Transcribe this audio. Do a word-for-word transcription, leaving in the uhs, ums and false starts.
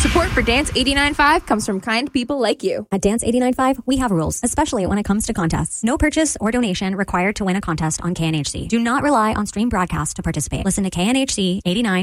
Support for Dance eighty-nine point five comes from kind people like you. At Dance eighty-nine point five, we have rules, especially when it comes to contests. No purchase or donation required to win a contest on K N H C. Do not rely on stream broadcast to participate. Listen to K N H C eighty-nine